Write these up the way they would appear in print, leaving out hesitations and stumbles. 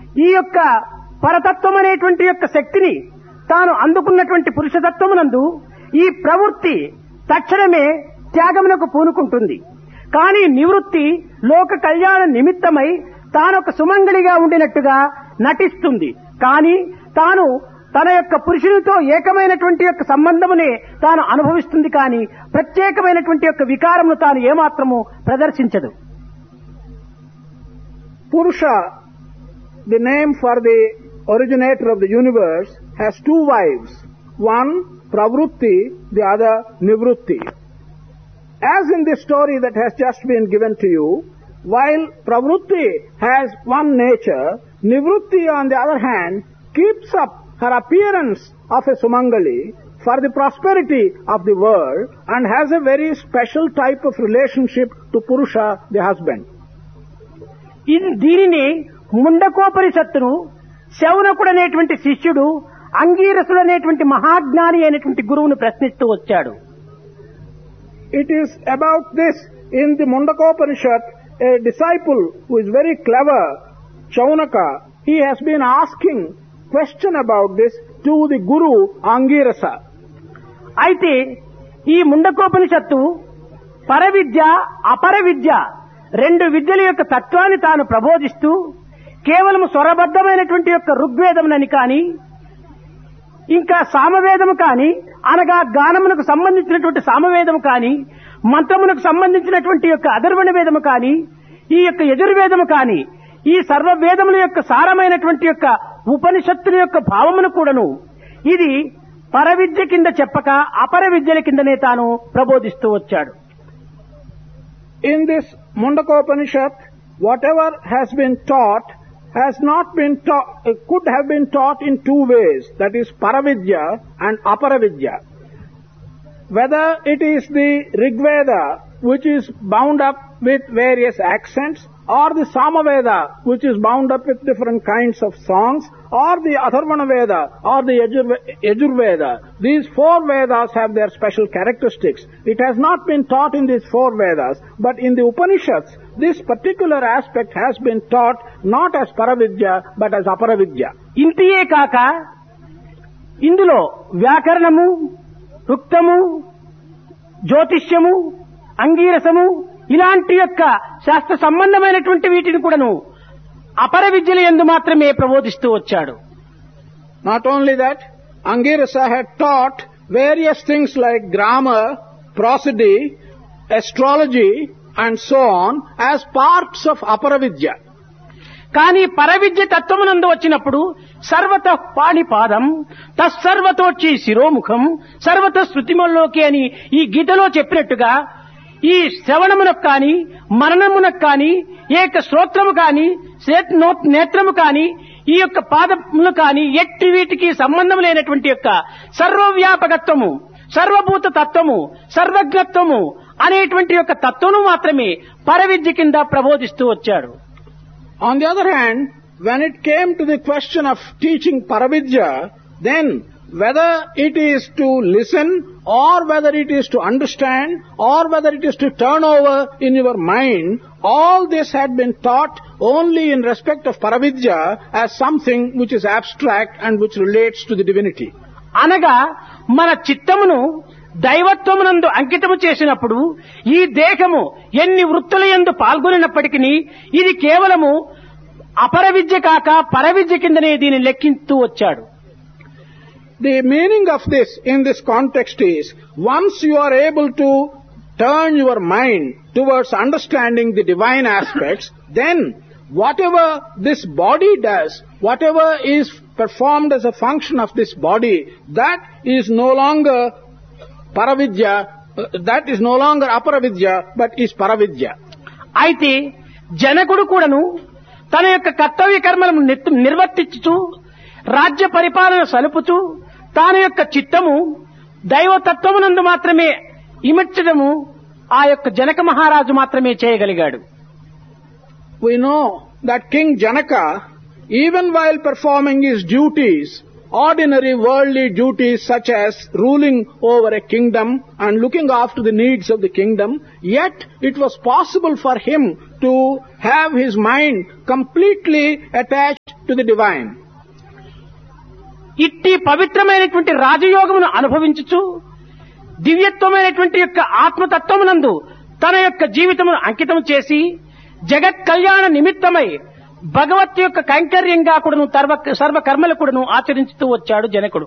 ఈ యొక్క పరతత్వం అనేటువంటి యొక్క శక్తిని తాను అందుకున్నటువంటి పురుషతత్వమునందు ఈ ప్రవృత్తి తక్షణమే త్యాగమునకు పూనుకుంటుంది. కానీ నివృత్తి లోక కళ్యాణ నిమిత్తమై తానొక సుమంగళిగా ఉండినట్టుగా నటిస్తుంది. కానీ తాను తన యొక్క పురుషునితో ఏకమైనటువంటి యొక్క సంబంధమునే తాను అనుభవిస్తుంది. కానీ ప్రత్యేకమైనటువంటి యొక్క వికారమును తాను ఏమాత్రము ప్రదర్శించదు. Purusha, the name for the originator of the universe, has two wives. One, Pravrutti, the other, Nivrutti. As in this story that has just been given to you, while Pravrutti has one nature, Nivrutti on the other hand keeps up her appearance of a Sumangali for the prosperity of the world and has a very special type of relationship to Purusha, the husband. దీనిని ముండకోపనిషత్తును శౌనకుడు అనేటువంటి శిష్యుడు అంగీరసుడు అనేటువంటి మహాజ్ఞాని అయినటువంటి గురువును ప్రశ్నిస్తూ వచ్చాడు. It is about this in the Mundakopanishad, a disciple who is very clever, Shaunaka, he has been asking question about this to the Guru Angirasa. అయితే ఈ ముండకోపనిషత్తు పరవిద్య అపరవిద్య రెండు విద్యల యొక్క తత్వాన్ని తాను ప్రబోధిస్తూ కేవలం స్వరబద్ధమైనటువంటి యొక్క ఋగ్వేదమునని కానీ ఇంకా సామవేదము కానీ అనగా గానమునకు సంబంధించినటువంటి సామవేదము కానీ మంత్రమునకు సంబంధించినటువంటి యొక్క అధర్వణ వేదము కానీ ఈ యొక్క యజుర్వేదము కానీ ఈ సర్వ వేదముల యొక్క సారమైనటువంటి యొక్క ఉపనిషత్తుల యొక్క భావమును కూడాను ఇది పరవిద్య కింద చెప్పక అపర విద్యల కిందనే తాను ప్రబోధిస్తూ వచ్చాడు. In this Mundakopanishad, whatever has been taught has not been taught, could have been taught in two ways, that is Paravidya and Aparavidya. Whether it is the Rigveda, which is bound up with various accents, or the Samaveda, which is bound up with different kinds of songs, or the Atharvana Veda, or the Yajurveda. These four Vedas have their special characteristics. It has not been taught in these four Vedas, but in the Upanishads, this particular aspect has been taught not as Paravidya, but as Aparavidya. ఇంతియే కాక ఇందులో వ్యాకరణము, రుక్తము, జ్యోతిష్యము, అంగీరసము ఇలాంటి యొక్క శాస్త్ర సంబంధమైనటువంటి వీటిని కూడాను అపర విద్యల యందు మాత్రమే ప్రబోధిస్తూ వచ్చాడు. Not only that, Angirasa had taught various things like grammar, prosody, astrology and so on as parts of Aparavidya. కానీ పరవిద్య తత్వమునందు వచ్చినప్పుడు సర్వత పాణిపాదం తస్సర్వతోచి శిరోముఖం సర్వత శృతిమల్లోకి అని ఈ గీతలో చెప్పినట్టుగా ఈ శ్రవణమునకు కానీ మననమునకు కానీ ఏక శ్రోత్రము కానీ నేత్రము కానీ ఈ యొక్క పాదములు కానీ ఎట్టి వీటికి సంబంధం లేనటువంటి యొక్క సర్వవ్యాపకత్వము సర్వభూత తత్వము సర్వజ్ఞత్వము అనేటువంటి యొక్క తత్వము మాత్రమే పరవిద్య కింద ప్రబోధిస్తూ వచ్చాడు. On the other hand, when it came to the question of teaching Paravidya, then whether it is to listen or whether it is to understand or whether it is to turn over in your mind, all this had been taught only in respect of Paravidya as something which is abstract and which relates to the divinity. అనగా మన చిత్తమును దైవత్వమునందు అంకితము చేసినప్పుడు ఈ దేహము ఎన్ని వృత్తుల యందు పాల్గొనినప్పటికీ ఇది కేవలము అపర విద్య కాక పరవిద్య కిందనే దీన్ని లెక్కిస్తూ వచ్చాడు. The meaning of this in this context is, once you are able to turn your mind towards understanding the divine aspects, then whatever this body does, whatever is performed as a function of this body, that is no longer Paravidya, that is no longer Aparavidya, but is Paravidya. అయితే జనకుడు కూడాను తన యొక్క కర్తవ్య కర్మలను నిర్వర్తించుతూ రాజ్య పరిపాలన సలుపుతూ తాను యొక్క చిత్తము దైవతత్వమునందు మాత్రమే ఇమర్చడము ఆ యొక్క జనక మహారాజు మాత్రమే చేయగలిగాడు. We know that King Janaka, even while performing his duties, ordinary worldly duties such as ruling over a kingdom and looking after the needs of the kingdom, yet it was possible for him to have his mind completely attached to the divine. ఇట్టి పవిత్రమైనటువంటి రాజయోగమును అనుభవించుచు దివ్యత్వమైనటువంటి యొక్క ఆత్మతత్వమునందు తన యొక్క జీవితమును అంకితం చేసి జగత్ కళ్యాణ నిమిత్తమై భగవత్ యొక్క కైంకర్యంగా కూడాను సర్వకర్మలు కూడాను ఆచరించుతూ వచ్చాడు జనకుడు.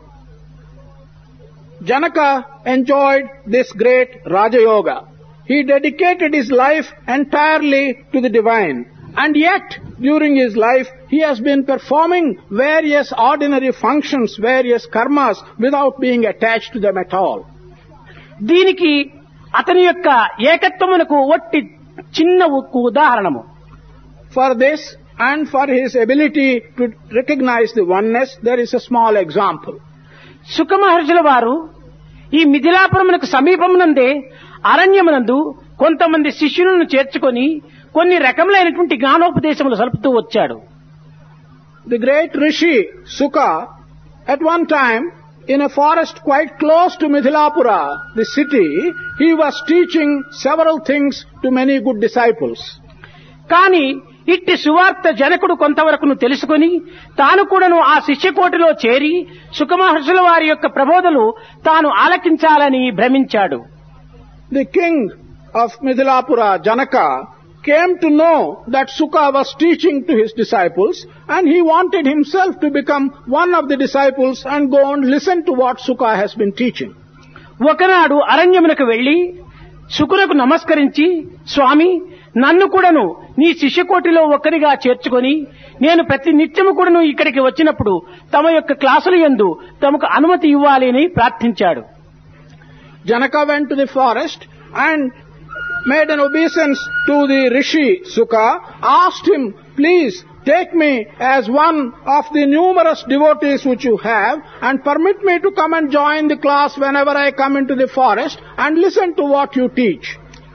Janaka enjoyed this great Raja Yoga. He dedicated his life entirely to the divine. And yet, during his life, he has been performing various ordinary functions, various karmas, without being attached to them at all. దీనికి అతని యొక్క ఏకత్వమునకు ఒట్టి చిన్న ఉదాహరణము. For this and for his ability to recognize the oneness, there is a small example. సుఖ మహర్షుల వారు ఈ మిథిలాపురమునకు సమీపమునందే అరణ్యమునందు కొంతమంది శిష్యులను చేర్చుకొని కొన్ని రకములైనటువంటి జ్ఞానోపదేశములు సలుపుతూ వచ్చాడు. The great Rishi Sukha, at one time, in a forest quite close to Mithilapura, the city, he was teaching several things to many good disciples. కానీ ఇట్టి సువార్త జనకుడు కొంతవరకును తెలుసుకొని తాను కూడాను ఆ శిష్యకోటిలో చేరి సుఖమహర్షుల వారి యొక్క ప్రబోధలు తాను ఆలకించాలని భ్రమించాడు. The king of Mithilapura, Janaka, came to know that Sukha was teaching to his disciples, and he wanted himself to become one of the disciples and go and listen to what Sukha has been teaching. ఒకనాడు అరణ్యమునకు వెళ్లి శుకునకు నమస్కరించి, స్వామి, నన్ను కూడాను నీ శిష్యకోటిలో ఒక్కరిగా చేర్చుకొని నేను ప్రతి నిత్యము కూడాను ఇక్కడికి వచ్చినప్పుడు తమ యొక్క క్లాసుల యందు తమకు అనుమతి ఇవ్వాలి అని ప్రార్థించాడు. Janaka went to the forest and made an obeisance to the Rishi Sukha, asked him, please take me as one of the numerous devotees which you have and permit me to come and join the class whenever I come into the forest and listen to what you teach.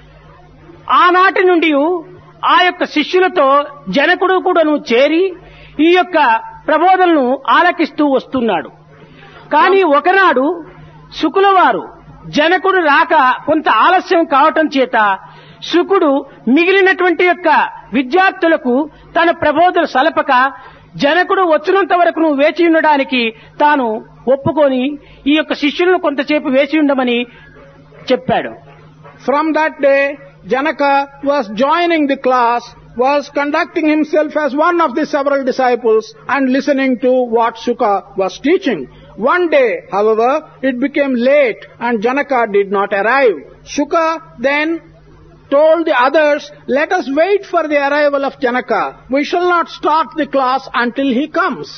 ఆనాటి నుండి ఆ యొక్క శిష్యులతో జనకుడు కూడాను చేరి ఈ యొక్క ప్రబోధనను ఆలకిస్తూ వస్తున్నాడు. కానీ ఒకనాడు శుకుల వారు జనకుడు రాక కొంత ఆలస్యం కావటం చేత శుకుడు మిగిలినటువంటి యొక్క విద్యార్థులకు తన ప్రబోధనలు సలపక జనకుడు వచ్చినంత వరకు వేచి ఉండడానికి తాను ఒప్పుకొని ఈ యొక్క శిష్యులను కొంతసేపు వేచి ఉండమని చెప్పాడు. From that day, Janaka was joining the class, was conducting himself as one of the several disciples and listening to what Sukha was teaching. One day, however, it became late and Janaka did not arrive. Sukha then told the others, let us wait for the arrival of Janaka. We shall not start the class until he comes.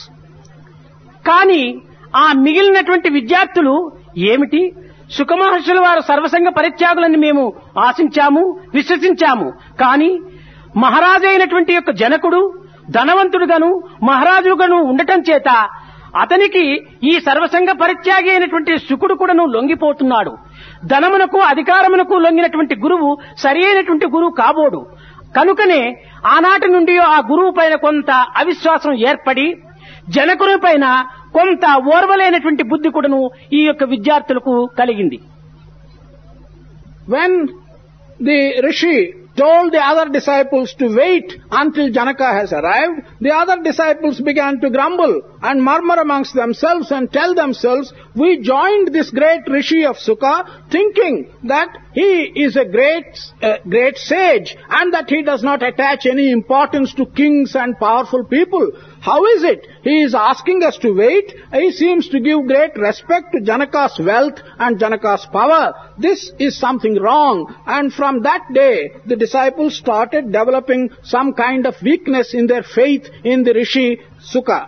కానీ ఆ మిగిలినటువంటి విద్యార్థులు ఏమిటి, సుఖమహర్షుల వారు సర్వసంగ పరిత్యాగులని మేము ఆశించాము, విశ్వసించాము. కానీ మహారాజు అయినటువంటి యొక్క జనకుడు ధనవంతుడుగాను మహారాజుగాను ఉండటం చేత అతనికి ఈ సర్వసంగ పరిత్యాగి అయినటువంటి శుకుడు కూడాను లొంగిపోతున్నాడు. ధనమునకు అధికారమునకు లొంగినటువంటి గురువు సరి అయినటువంటి గురువు కాబోడు. కనుకనే ఆనాటి నుండి ఆ గురువు పైన కొంత అవిశ్వాసం ఏర్పడి జనకుని పైన కొంత ఓర్వలేనటువంటి బుద్ధి కూడాను ఈ యొక్క విద్యార్థులకు కలిగింది. When the Rishi told the other disciples to wait until Janaka has arrived, the other disciples began to grumble and murmur amongst themselves and tell themselves, we joined this great Rishi of Sukha thinking that he is a great sage and that he does not attach any importance to kings and powerful people. How is it? He is asking us to wait. He seems to give great respect to Janaka's wealth and Janaka's power. This is something wrong. And from that day, the disciples started developing some kind of weakness in their faith in the Rishi Sukha.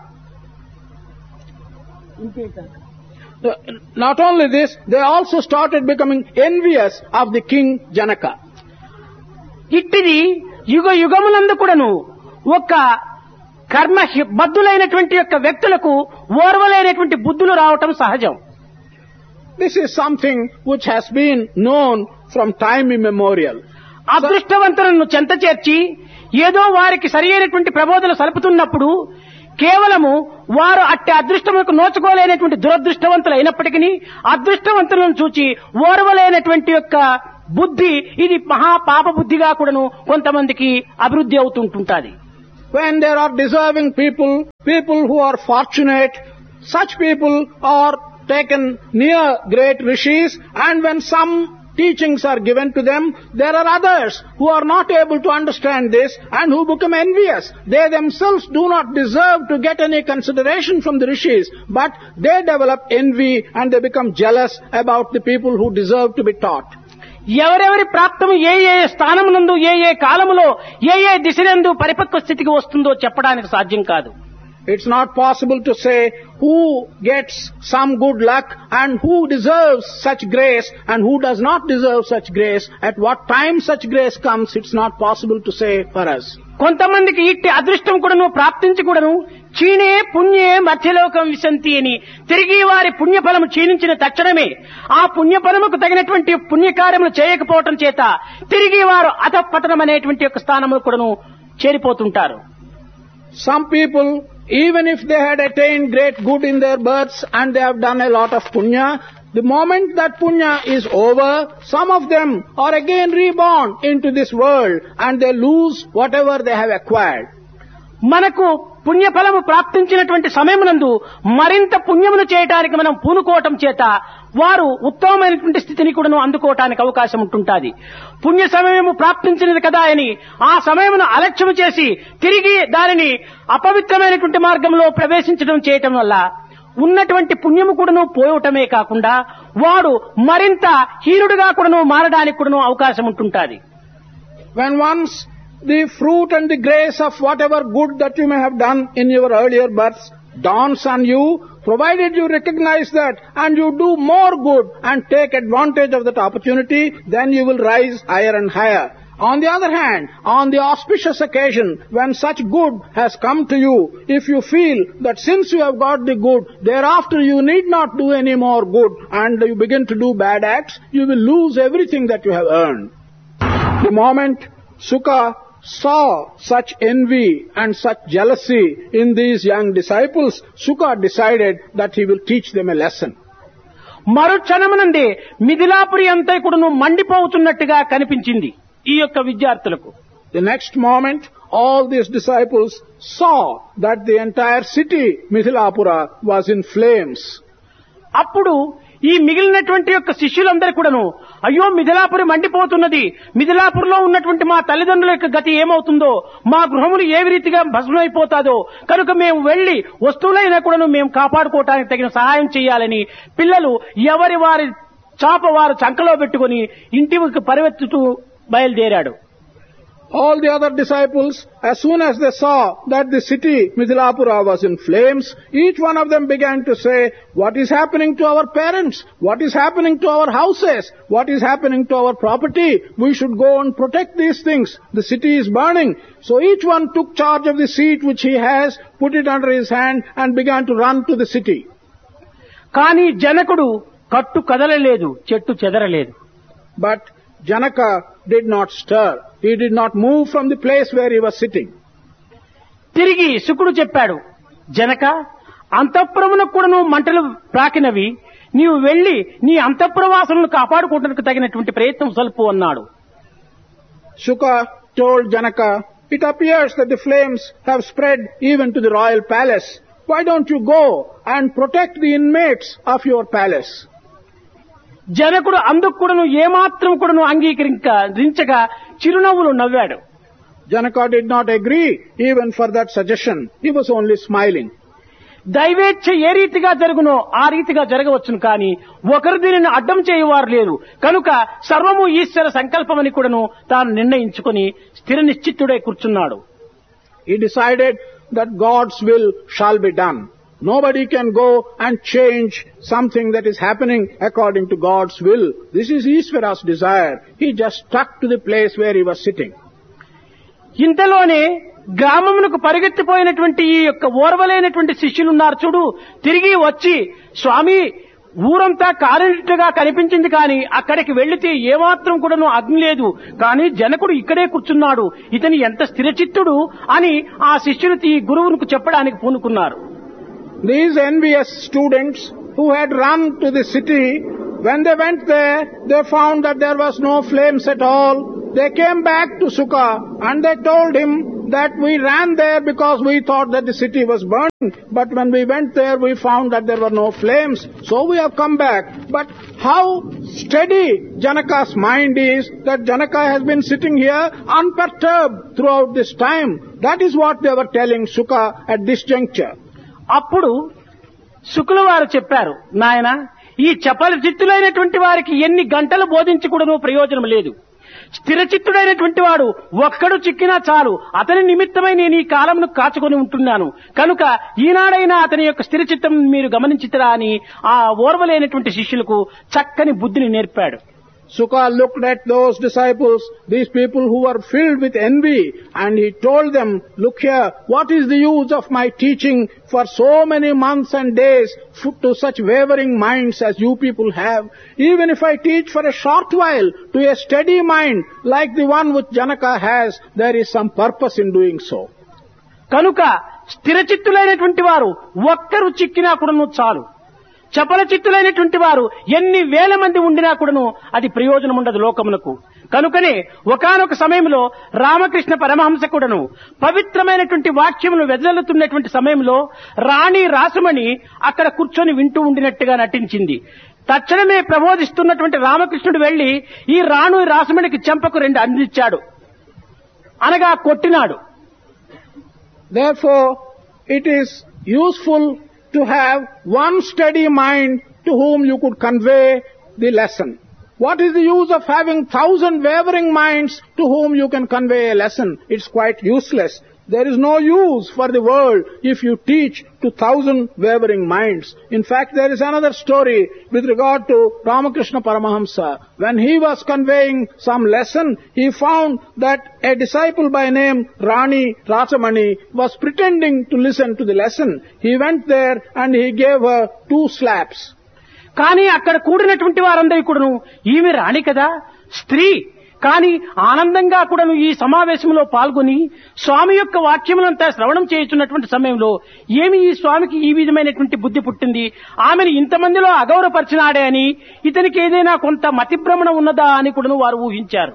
Not only this, they also started becoming envious of the king Janaka. ఇట్టిది యుగ యుగములందు కూడాను ఒక కర్మ బద్ధులైనటువంటి యొక్క వ్యక్తులకు ఓర్వలైనటువంటి బుద్ధులు రావటం సహజం. This is something which has been known from time immemorial. అదృష్టవంతులను చెంత చేర్చి ఏదో వారికి సరి అయినటువంటి ప్రబోధనలు సలుపుతున్నప్పుడు కేవలము వారు అట్టి అదృష్టములకు నోచుకోలేనటువంటి దురదృష్టవంతులు అయినప్పటికీ అదృష్టవంతులను చూచి ఓర్వలేనటువంటి యొక్క బుద్ధి ఇది మహా పాప బుద్ధిగా కూడాను కొంతమందికి అభివృద్ధి అవుతుంటుంటాది. When there are deserving people, people who are fortunate, such people are taken near great rishis, and when some teachings are given to them, there are others who are not able to understand this and who become envious. They themselves do not deserve to get any consideration from the rishis, but they develop envy and they become jealous about the people who deserve to be taught. ఎవరెవరి ప్రాప్తము ఏ ఏ స్థానమునందు ఏ ఏ కాలములో ఏ ఏ దిశనందు పరిపక్వ స్థితికి వస్తుందో చెప్పడానికి సాధ్యం కాదు. It's not possible to say who gets some good luck and who deserves such grace and who does not deserve such grace. At what time such grace comes, it's not possible to say for us. కొంతమందికి ఇట్టి అదృష్టం కూడాను ప్రాప్తించి కూడాను క్షీణే పుణ్యే మధ్యలోకం విశంతి అని తిరిగి వారి పుణ్యఫలము క్షీణించిన తక్షణమే ఆ పుణ్యఫలముకు తగినటువంటి పుణ్యకార్యములు చేయకపోవటం చేత తిరిగి వారు అధపతనం అనేటువంటి యొక్క స్థానములు కూడాను చేరిపోతుంటారు. Some people, even if they had attained great good in their births and they have done a lot of punya, the moment that punya is over, some of them are again reborn into this world and they lose whatever they have acquired. మనకు పుణ్యఫలము ప్రాప్తించినటువంటి సమయమునందు మరింత పుణ్యమును చేయడానికి మనం పూనుకోవటం చేత వారు ఉత్తమమైనటువంటి స్థితిని కూడాను అందుకోవటానికి అవకాశం ఉంటుంటుంది. పుణ్య సమయము ప్రాప్తించినది కదా అని ఆ సమయమును అలక్ష్యం చేసి తిరిగి దానిని అపవిత్రమైనటువంటి మార్గంలో ప్రవేశించడం చేయటం వల్ల ఉన్నటువంటి పుణ్యము కూడాను పోయటమే కాకుండా వాడు మరింత హీనుడుగా కూడాను మారడానికి కూడాను అవకాశం ఉంటుంటుంది. When once the fruit and the grace of whatever good that you may have done in your earlier births dawns on you, provided you recognize that and you do more good and take advantage of that opportunity, then you will rise higher and higher. On the other hand, on the auspicious occasion when such good has come to you, if you feel that since you have got the good, thereafter you need not do any more good and you begin to do bad acts, you will lose everything that you have earned. The moment Sukha saw such envy and such jealousy in these young disciples, Sukha decided that he will teach them a lesson. మరుక్షణమునందే Mithilapuri అంతా కూడాను మండిపోతున్నట్టుగా కనిపించింది ఈ యొక్క విద్యార్థులకు. The next moment, all these disciples saw that the entire city, Mithilapura, was in flames. అప్పుడు ఈ మిగిలినటువంటి యొక్క శిష్యులందరూ కూడాను అయ్యో మిథిలాపురి మండిపోతున్నది, మిథిలాపురిలో ఉన్నటువంటి మా తల్లిదండ్రుల యొక్క గతి ఏమవుతుందో, మా గృహములు ఏ రీతిగా భస్మైపోతాదో, కనుక మేము వెళ్లి వస్తువులైనా కూడాను మేము కాపాడుకోవటానికి తగిన సహాయం చేయాలని పిల్లలు ఎవరి వారి చాప వారు చంకలో పెట్టుకుని ఇంటికి పరిగెత్తుతూ బయలుదేరాడు. All the other disciples, as soon as they saw that the city, Mithilapura, was in flames, each one of them began to say, what is happening to our parents? What is happening to our houses? What is happening to our property? We should go and protect these things. The city is burning. So each one took charge of the seat which he has, put it under his hand and began to run to the city. కానీ జనకుడు కట్టు కదలలేదు, చెట్టు చెదరలేదు. But Janaka did not stir. He did not move from the place where he was sitting. తిరిగి శుకుడు చెప్పాడు, జనక అంతఃపురమునకు కూడాను మంటలు ప్రాకినవి, నీవు వెళ్లి నీ అంతఃపుర వాసులను కాపాడుకోవడానికి తగినటువంటి ప్రయత్నం సల్పు అన్నాడు. Shuka told Janaka, it appears that the flames have spread even to the royal palace. Why don't you go and protect the inmates of your palace? జనకుడు అందుకు కూడాను ఏమాత్రం కూడాను అంగీకరించగా చిరునవ్వులు నవ్వాడు. Janaka did not agree even for that suggestion. He was only smiling. దైవేచ్ఛ ఏ రీతిగా జరుగునో ఆ రీతిగా జరగవచ్చును, కానీ ఒకరు దీనిని అడ్డం చేయువారు లేరు. కనుక సర్వము ఈశ్వర సంకల్పమని కూడాను తాను నిర్ణయించుకుని స్థిర నిశ్చిత్తుడై కూర్చున్నాడు. He decided that God's will shall be done. Nobody can go and change something that is happening according to God's will. This is Ishvara's desire. He just stuck to the place where he was sitting. ఇంతలోనే గ్రామమునకు పరిగెత్తిపోయినటువంటి ఈ యొక్క ఓర్వలేనటువంటి శిష్యులున్నారు చూడు, తిరిగి వచ్చి స్వామి ఊరంతా కాలినట్టుగా కనిపించింది, కానీ అక్కడికి వెళ్లితే ఏమాత్రం కూడాను అగ్ని లేదు, కానీ జనకుడు ఇక్కడే కూర్చున్నాడు, ఇతని ఎంత స్థిరచిత్తుడు అని ఆ శిష్యులు ఈ గురువుకు చెప్పడానికి పూనుకున్నారు. These envious students who had run to the city When they went there, they found that there was no flames at all. They came back to Sukha and they told him that we ran there because we thought that the city was burning. But when we went there, we found that there were no flames. So we have come back. But how steady Janaka's mind is, that Janaka has been sitting here unperturbed throughout this time. That is what they were telling Sukha at this juncture. అప్పుడు శుకుల వారు చెప్పారు, నాయన, ఈ చపల చిత్తులైనటువంటి వారికి ఎన్ని గంటలు బోధించకూడను ప్రయోజనం లేదు. స్థిరచిత్తుడైనటువంటి వాడు ఒక్కడు చిక్కినా చాలు, అతని నిమిత్తమై నేను ఈ కాలంను కాచుకొని ఉంటున్నాను, కనుక ఈనాడైనా అతని యొక్క స్థిరచిత్తం మీరు గమనించితరా అని ఆ ఓర్వలేనటువంటి శిష్యులకు చక్కని బుద్ధిని నేర్పాడు. Sukha looked at those disciples, these people who were filled with envy, and he told them, look here, what is the use of my teaching for so many months and days to such wavering minds as you people have? Even if I teach for a short while to a steady mind like the one which Janaka has, there is some purpose in doing so. కనుక స్థిరచిత్తులైనటువంటి వారు ఒక్కరు చిక్కినా కూడాను చాలు, చపల చిత్తులైనటువంటి వారు ఎన్ని వేల మంది ఉండినా కూడాను అది ప్రయోజనం ఉండదు లోకమునకు. కనుకనే ఒకానొక సమయంలో రామకృష్ణ పరమహంస కూడాను పవిత్రమైనటువంటి వాక్యమును వెదజల్లుతున్నటువంటి సమయంలో రాణి రాసమణి అక్కడ కూర్చొని వింటూ ఉండినట్టుగా నటించింది. తక్షణమే ప్రబోధిస్తున్నటువంటి రామకృష్ణుడు వెళ్లి ఈ రాసమణికి చెంపకు 2 అందించాడు, అనగా కొట్టినాడు. Therefore, it is useful to have one steady mind to whom you could convey the lesson. What is the use of having 1,000 wavering minds to whom you can convey a lesson? It's quite useless. There is no use for the world if you teach to 1,000 wavering minds. In fact, there is another story with regard to Ramakrishna Paramahamsa. When he was conveying some lesson, he found that a disciple by name Rani Rasamani was pretending to listen to the lesson. He went there and he gave her 2 slaps. కానీ అక్కడ కూడినటువంటి వారందరూ కూడాను ఈమె రాణి కదా, స్త్రీ, కానీ ఆనందంగా కూడాను ఈ సమావేశంలో పాల్గొని స్వామి యొక్క వాక్యములంతా శ్రవణం చేయుచున్నటువంటి సమయంలో ఏమి ఈ స్వామికి ఈ విధమైనటువంటి బుద్ధి పుట్టింది, ఆమెను ఇంతమందిలో అగౌరవపరిచినాడే అని, ఇతనికి ఏదైనా కొంత మతిభ్రమణం ఉన్నదా అని కూడాను వారు ఊహించారు.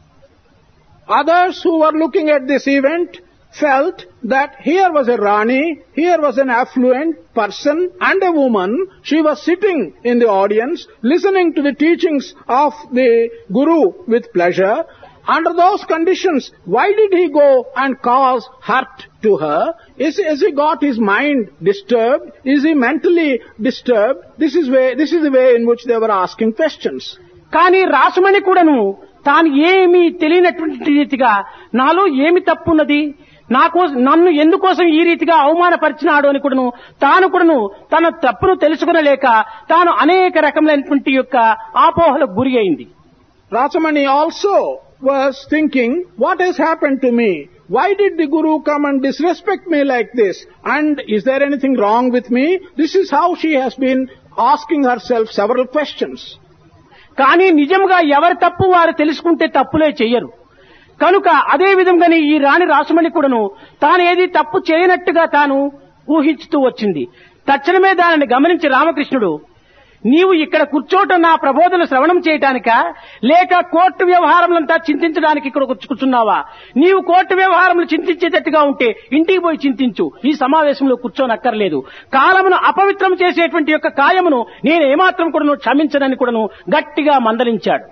Others who were looking at this event felt that here was a Rani, here was an affluent person and a woman. She was sitting in the audience, listening to the teachings of the Guru with pleasure. Under those conditions, why did he go and cause hurt to her? Is he got his mind disturbed? Is he mentally disturbed? This is the way in which they were asking questions. కానీ రాసమణి కూడాను తాను ఏమీ తెలియనటువంటి రీతిగా నాలో ఏమి తప్పున్నది, నన్ను ఎందుకోసం ఈ రీతిగా అవమానపరిచినాడు అని కూడాను తాను కూడాను తన తప్పును తెలుసుకునలేక తాను అనేక రకములైనటువంటి యొక్క ఆపోహలకు గురి అయింది. Rasamani also was thinking, what has happened to me? Why did the Guru come and disrespect me like this? And is there anything wrong with me? This is how she has been asking herself several questions. కానీ నిజంగా ఎవరి తప్పు వారు తెలుసుకుంటే తప్పులే చెయ్యరు. కనుక అదే విధంగానే ఈ రాణి రాసమణి కూడాను తాను ఏది తప్పు చేయనట్టుగా తాను ఊహించుతూ వచ్చింది. తక్షణమే దానిని గమనించి రామకృష్ణుడు, నీవు ఇక్కడ కూర్చోటం నా ప్రబోధన శ్రవణం చేయటానికా, లేక కోర్టు వ్యవహారములంతా చింతించడానికి ఇక్కడ కూర్చున్నావా? నీవు కోర్టు వ్యవహారములు చింతించేటట్టుగా ఉంటే ఇంటికి పోయి చింతించు, ఈ సమావేశంలో కూర్చోనక్కర్లేదు. కాలమును అపవిత్రం చేసేటువంటి యొక్క కాయమును నేను ఏమాత్రం కూడాను క్షమించనని కూడాను గట్టిగా మందలించాడు.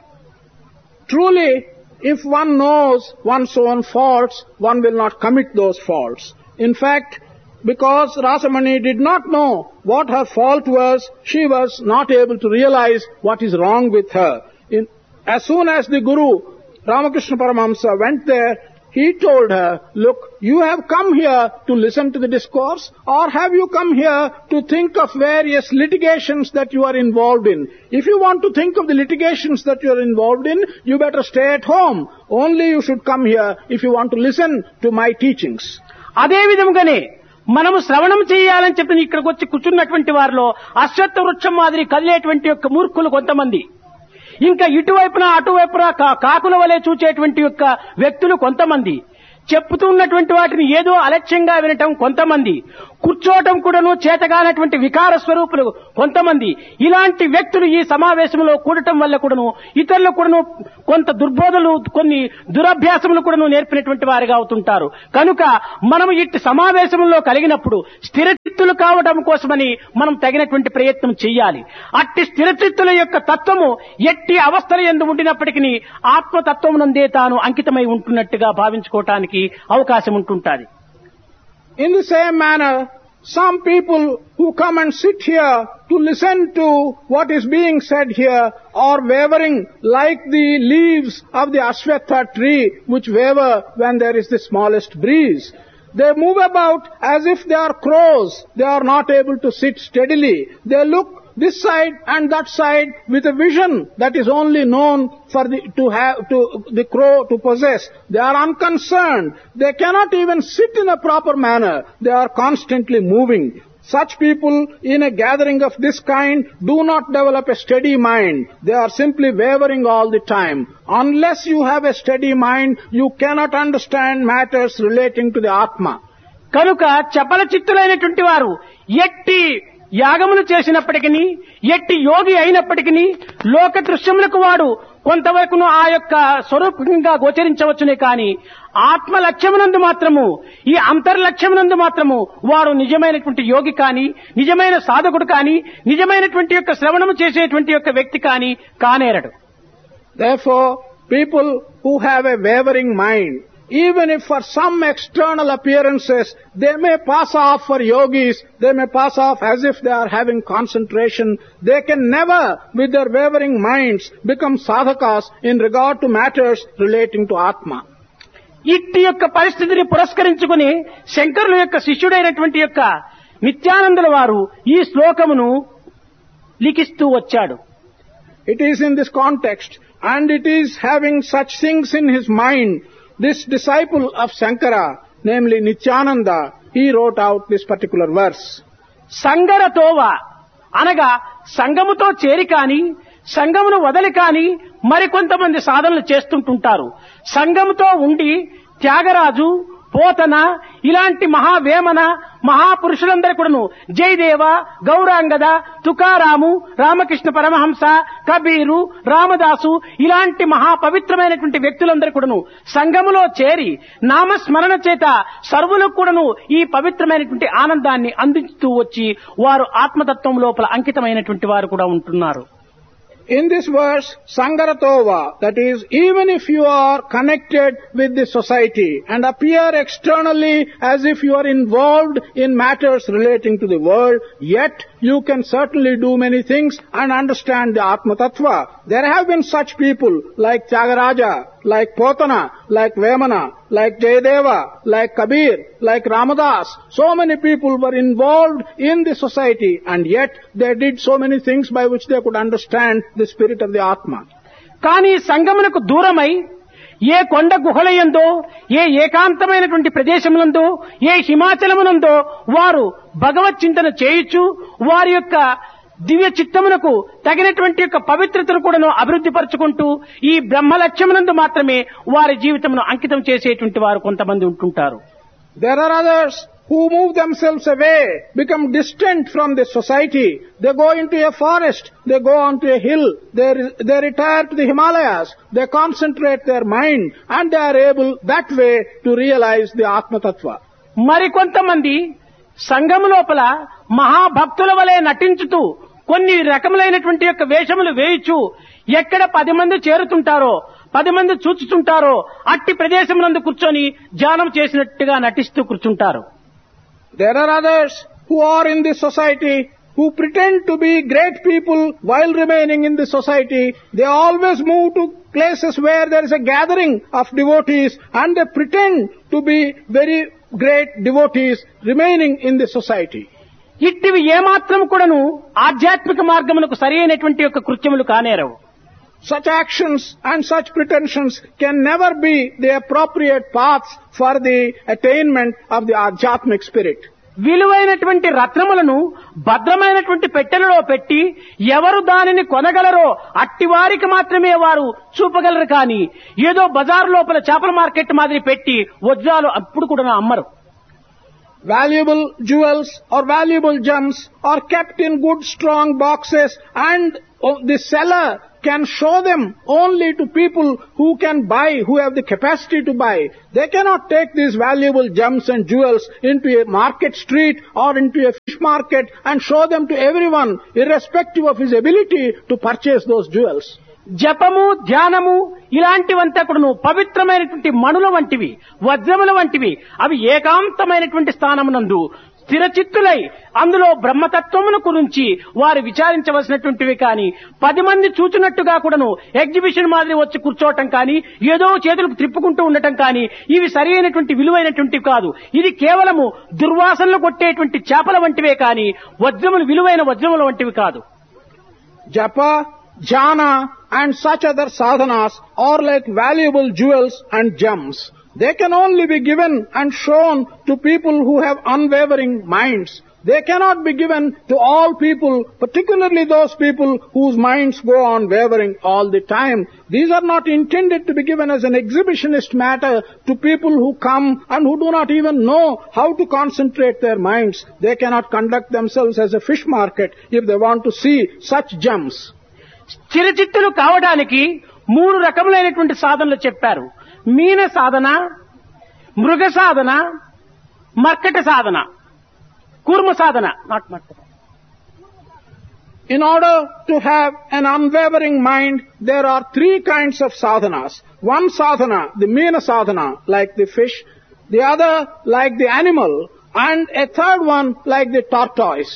Truly, if one knows one's own faults, one will not commit those faults. In fact, because Rasamani did not know what her fault was, she was not able to realize what is wrong with her. As soon as the Guru, Ramakrishna Paramahamsa, went there, he told her, look, you have come here to listen to the discourse, or have you come here to think of various litigations that you are involved in? If you want to think of the litigations that you are involved in, you better stay at home. Only you should come here if you want to listen to my teachings. అదే విధంగానే మనము శ్రవణం చేయాలని చెప్పి ఇక్కడికి వచ్చి కూర్చున్నటువంటి వారిలో అశ్వత్థ వృక్షం మాదిరి కదిలేటువంటి యొక్క మూర్ఖులు కొంతమంది, ఇంకా ఇటువైపున అటువైపున కాకుల వలె చూచేటువంటి యొక్క వ్యక్తులు కొంతమంది, చెప్పుతున్నటువంటి వాటిని ఏదో అలక్ష్యంగా వినటం కొంతమంది, కూర్చోవటం కూడాను చేతగానటువంటి వికార స్వరూపులు కొంతమంది, ఇలాంటి వ్యక్తులు ఈ సమావేశంలో కూడటం వల్ల కూడాను ఇతరులకు కూడాను కొంత దుర్బోధలు, కొన్ని దురభ్యాసములు కూడాను నేర్పినటువంటి వారిగా అవుతుంటారు. కనుక మనం ఇట్టి సమావేశంలో కలిగినప్పుడు స్థిరచిత్తులు కావడం కోసమని మనం తగినటువంటి ప్రయత్నం చెయ్యాలి. అట్టి స్థిరచిత్తుల యొక్క తత్వము ఎట్టి అవస్థల యందు ఉండినప్పటికీ ఆత్మతత్వం నందే తాను అంకితమై ఉంటున్నట్టుగా భావించుకోవటానికి అవకాశం ఉంటుంటాది. In the same manner, some people who come and sit here to listen to what is being said here are wavering like the leaves of the Ashwatha tree which waver when there is the smallest breeze. They move about as if they are crows. They are not able to sit steadily. They look this side and that side with a vision that is only known for the crow to possess. They are unconcerned. They cannot even sit in a proper manner. They are constantly moving. Such people in a gathering of this kind do not develop a steady mind. They are simply wavering all the time. Unless you have a steady mind, you cannot understand matters relating to the Atma. కనుక చపల చిత్తులైనటువంటి వారు ఎట్టి యాగములు చేసినప్పటికీ, ఎట్టి యోగి అయినప్పటికీ లోక దృశ్యములకు వాడు కొంతవరకును ఆ యొక్క స్వరూపంగా గోచరించవచ్చునే కాని ఆత్మ లక్ష్యమునందు మాత్రము, ఈ అంతర్లక్ష్యమునందు మాత్రము వారు నిజమైనటువంటి యోగి కాని, నిజమైన సాధకుడు కాని, నిజమైనటువంటి యొక్క శ్రవణము చేసేటువంటి యొక్క వ్యక్తి కాని కానేరడు. Therefore, people who have a wavering mind, even if for some external appearances they may pass off for yogis, they may pass off as if they are having concentration, they can never with their wavering minds become sadhakas in regard to matters relating to Atma. ఇట్టి యొక్క పరిస్థితిని పురస్కరించుకుని శంకరుల యొక్క శిష్యుడైనటువంటి యొక్క నిత్యానందుల వారు ఈ శ్లోకమును లిఖిస్తూ వచ్చాడు. It is in this context and it is having such things in his mind, this disciple of Shankara, namely Nityananda, he wrote out this particular verse. సంగరతోవ అనగా సంగముతో చేరి కాని, సంగమును వదలి కాని మరికొంతమంది సాధనలు చేస్తుంటుంటారు. సంగముతో ఉండి త్యాగరాజు, పోతన ఇలాంటి మహావేమన మహాపురుషులందరూ కూడాను జయదేవ, గౌరాంగద, తుకారాము, రామకృష్ణ పరమహంస, కబీరు, రామదాసు ఇలాంటి మహాపవిత్రమైనటువంటి వ్యక్తులందరూ కూడాను సంఘములో చేరి నామస్మరణ చేత సర్వులకు కూడాను ఈ పవిత్రమైనటువంటి ఆనందాన్ని అందిస్తూ వచ్చి వారు ఆత్మతత్వం లోపల అంకితమైనటువంటి వారు కూడా ఉంటున్నారు. In this verse, Sangaratova, that is, even if you are connected with the society and appear externally as if you are involved in matters relating to the world, yet you can certainly do many things and understand the Atma Tattva. There have been such people like Tyagaraja, like Potana, like Vemana, like Jayadeva, like Kabir, like Ramadas. So many people were involved in the society and yet they did so many things by which they could understand the spirit of the Atma. కానీ సంగమునకు దూరమై ఏ కొండ గుహలయందో, ఏ ఏకాంతమైనటువంటి ప్రదేశములందో, ఏ హిమాచలమునందో వారు భగవత్ చింతన చేయుచు వారి యొక్క దివ్య చిత్తమునకు తగినటువంటి యొక్క పవిత్రతను కూడాను అభివృద్ధి పరుచుకుంటూ ఈ బ్రహ్మ లక్ష్యమునందు మాత్రమే వారి జీవితమును అంకితం చేసేటువంటి వారు కొంతమంది ఉంటుంటారు. There are others who move themselves away, become distant from the society. They go into a forest, they go onto a hill, they retire to the Himalayas, they concentrate their mind and they are able that way to realize the Atma Tattva. మరికొంతమంది సంఘము లోపల మహాభక్తుల వలె నటించుతూ కొన్ని రకములైనటువంటి యొక్క వేషములు వేయుచు ఎక్కడ 10 మంది చేరుతుంటారో, 10 మంది చూచుతుంటారో అట్టి ప్రదేశమునందు కూర్చొని ధ్యానం చేసినట్టుగా నటిస్తూ కూర్చుంటారు. There are others who are in this society who pretend to be great people while remaining in the society. They always move to places where there is a gathering of devotees and they pretend to be very great devotees remaining in the society. ఇట్టివి ఏమాత్రం కూడాను ఆధ్యాత్మిక మార్గమునకు సరి అయినటువంటి యొక్క కృత్యములు కానేరవు. Such actions and such pretensions can never be the appropriate paths for the attainment of the Adhyatmic spirit. విలువైనటువంటి రత్నములను భద్రమైనటువంటి పెట్టెలలో పెట్టి ఎవరు దానిని కొనగలరో అట్టివారికి మాత్రమే వారు చూపగలరు కానీ ఏదో బజార్ లోపల చేపల మార్కెట్ మాదిరి పెట్టి వజ్రాలు అప్పుడు కూడా అమ్మరు. Valuable jewels or valuable gems are kept in good strong boxes, and the seller can show them only to people who can buy, who have the capacity to buy. They cannot take these valuable gems and jewels into a market street or into a fish market and show them to everyone irrespective of his ability to purchase those jewels. జపము ధ్యానము ఇలాంటివంతా కూడాను పవిత్రమైనటువంటి మణుల వంటివి, వజ్రముల వంటివి. అవి ఏకాంతమైనటువంటి స్థానమునందు స్థిరచిత్తులై అందులో బ్రహ్మతత్వమును గురించి వారు విచారించవలసినటువంటివి కానీ 10 మంది చూచినట్టుగా కూడాను ఎగ్జిబిషన్ మాదిరి వచ్చి కూర్చోవటం కానీ ఏదో చేతులకు త్రిప్పుకుంటూ ఉండటం కానీ ఇవి సరి అయినటువంటి విలువైనటువంటివి కాదు. ఇది కేవలము దుర్వాసనలు కొట్టేటువంటి చేపల వంటివే కానీ వజ్రములు విలువైన వజ్రముల వంటివి కాదు. Japa, jhana and such other sadhanas are like valuable jewels and gems. They can only be given and shown to people who have unwavering minds. They cannot be given to all people, particularly those people whose minds go on wavering all the time. These are not intended to be given as an exhibitionist matter to people who come and who do not even know how to concentrate their minds. They cannot conduct themselves as a fish market if they want to see such gems. చిరచిత్తులు కావడానికి 3 రకములైనటువంటి సాధనలు చెప్పారు. మీన సాధన, మృగ సాధన, మర్కట సాధన, కూర్మ సాధన. In order to have an unwavering mind, there are 3 kinds of sadhanas. One sadhana, the meena sadhana, like the fish, the other like the animal, and a third one like the tortoise.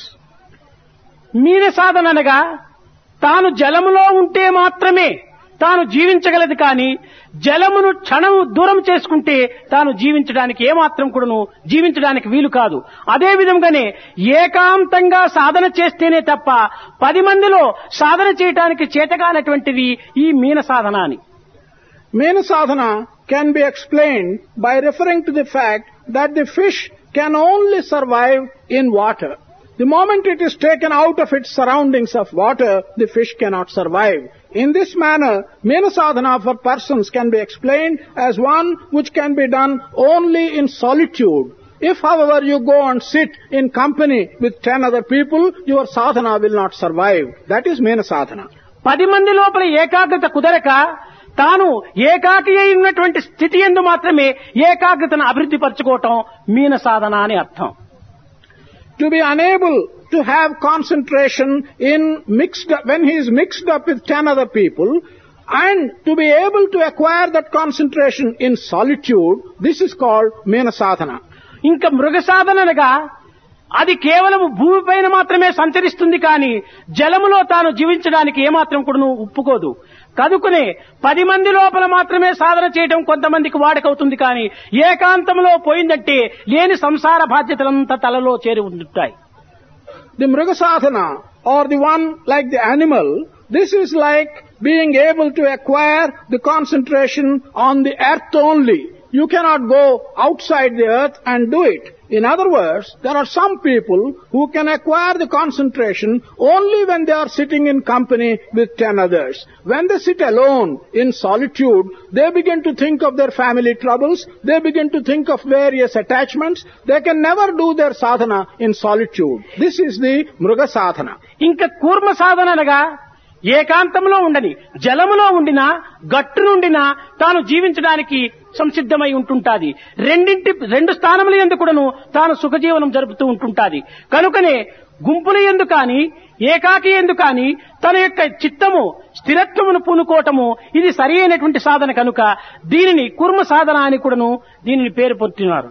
మీన సాధన అనగా తాను జలములో ఉంటే మాత్రమే తాను జీవించగలదు కానీ జలమును క్షణము దూరం చేసుకుంటే తాను జీవించడానికి ఏమాత్రం కూడాను జీవించడానికి వీలు కాదు. అదే విధంగానే ఏకాంతంగా సాధన చేస్తేనే తప్ప 10 మందిలో సాధన చేయడానికి చేతగానటువంటిది ఈ మీన సాధన అని. Meena sadhana can be explained by referring to the fact that the fish can only survive in water. The moment it is taken out of its surroundings of water, the fish cannot survive. In this manner, Meena sadhana for persons can be explained as one which can be done only in solitude. If, however, you go and sit in company with 10 other people, your sadhana will not survive. That is Meena sadhana. 10 మంది లోపల ఏకాగ్రత కుదరక తాను ఏకాకి అయి ఉన్నటువంటి స్థితి యందు మాత్రమే ఏకాగ్రతను అభివృద్ధి పరచుకోవటం మీన సాధన అని అర్థం. To be unable to have concentration when he is mixed up with 10 other people, and to be able to acquire that concentration in solitude, this is called Meena sadhana. ఇంకా మృగ సాధన అనగా అది కేవలం భూమిపైన మాత్రమే సంచరిస్తుంది కానీ జలములో తాను జీవించడానికి ఏమాత్రం కూడా ఒప్పుకోదు. కనుకనే 10 మంది లోపల మాత్రమే సాధన చేయడం కొంతమందికి వాడకవుతుంది కానీ ఏకాంతంలో పోయిందంటే లేని సంసార బాధ్యతలంతా తలలో చేరి ఉంటాయి. The mruga sadhana, or the one like the animal, this is like being able to acquire the concentration on the earth only. You cannot go outside the earth and do it. In other words, there are some people who can acquire the concentration only when they are sitting in company with 10 others. When they sit alone in solitude, they begin to think of their family troubles, they begin to think of various attachments. They can never do their sadhana in solitude. This is the mruga sadhana. ఇంకా కూర్మ సాధన అనగా ఏకాంతంలో ఉండని జలములో ఉండినా గట్టు నుండినా తాను జీవించడానికి సంసిద్ధమై ఉంటుంటాది. 2 స్థానముల యందు కూడాను తాను సుఖజీవనం జరుపుతూ ఉంటుంటాది. కనుకనే గుంపుల యందు కానీ ఏకాకి యందు కానీ తన యొక్క చిత్తము స్థిరత్వమును పూనుకోవటము ఇది సరి అయినటువంటి సాధన కనుక దీనిని కూర్మ సాధన అని కూడాను దీనిని పేరు పొందుతున్నారు.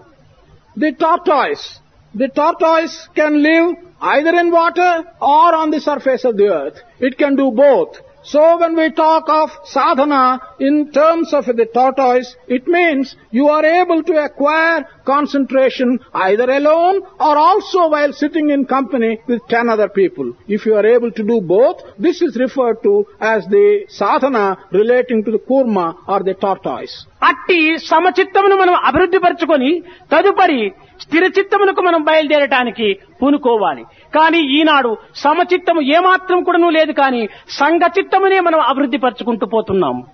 The tortoise can live either in water or on the surface of the earth. It can do both. So when we talk of sadhana in terms of the tortoise, it means you are able to acquire concentration either alone or also while sitting in company with 10 other people. If you are able to do both, this is referred to as the sadhana relating to the kurma or the tortoise. అట్టి సమచిత్తమును మనం అభివృద్ధి పరచుకొని తదుపరి స్థిర చిత్తమునకు మనం బయలుదేరటానికి పూనుకోవాలి. కానీ ఈనాడు సమచిత్తము ఏమాత్రం కూడాను లేదు, కానీ సంఘ చిత్తమునే మనం అభివృద్ధి పరచుకుంటూ పోతున్నాము.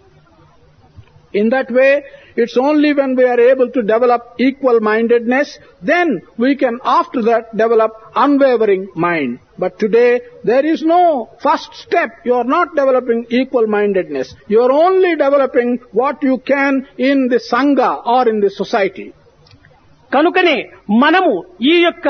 In that way, it's only when we are able to develop equal-mindedness, then we can after that develop unwavering mind. But today, there is no first step. You are not developing equal-mindedness. You are only developing what you can in the sangha or in the society. కనుకనే మనము ఈ యొక్క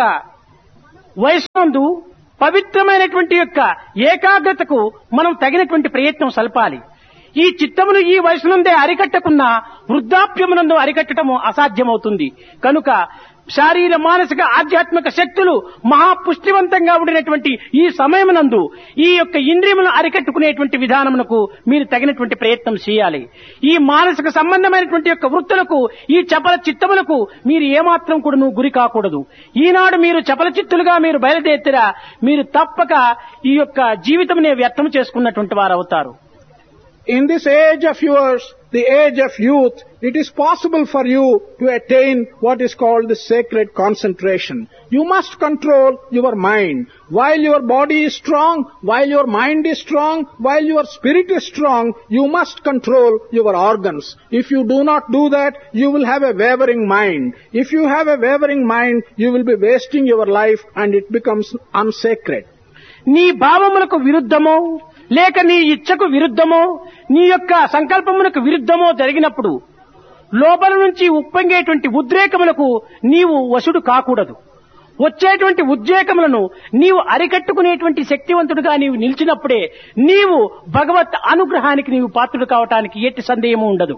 వయస్సు పవిత్రమైనటువంటి యొక్క ఏకాగ్రతకు మనం తగినటువంటి ప్రయత్నం సల్పాలి. ఈ చిత్తమును ఈ వయసునందే అరికట్టకున్న వృద్ధాప్యమునందు అరికట్టడము అసాధ్యమవుతుంది. కనుక శారీర మానసిక ఆధ్యాత్మిక శక్తులు మహాపుష్టివంతంగా ఉండినటువంటి ఈ సమయమునందు ఈ యొక్క ఇంద్రియములను అరికట్టుకునేటువంటి విధానమునకు మీరు తగినటువంటి ప్రయత్నం చేయాలి. ఈ మానసిక సంబంధమైనటువంటి యొక్క వృత్తులకు ఈ చపల చిత్తములకు మీరు ఏమాత్రం కూడాను గురి కాకూడదు. ఈనాడు మీరు చపల చిత్తులుగా మీరు బయలుదేరితేరా మీరు తప్పక ఈ యొక్క జీవితమునే వ్యర్థం చేసుకున్నటువంటి వారు అవుతారు. In this age of yours, the age of youth, it is possible for you to attain what is called the sacred concentration. You must control your mind. While your body is strong, while your mind is strong, while your spirit is strong, you must control your organs. If you do not do that, you will have a wavering mind. If you have a wavering mind, you will be wasting your life and it becomes unsacred. నీ భావములకు విరుద్ధమో లేక నీ ఇచ్చకు విరుద్ధమో నీ యొక్క సంకల్పములకు విరుద్ధమో జరిగినప్పుడు లోపల నుంచి ఉప్పొంగేటువంటి ఉద్రేకములకు నీవు వశుడు కాకూడదు. వచ్చేటువంటి ఉద్రేకములను నీవు అరికట్టుకునేటువంటి శక్తివంతుడుగా నీవు నిలిచినప్పుడే నీవు భగవత్ అనుగ్రహానికి నీవు పాత్రుడు కావటానికి ఎట్టి సందేహము ఉండదు.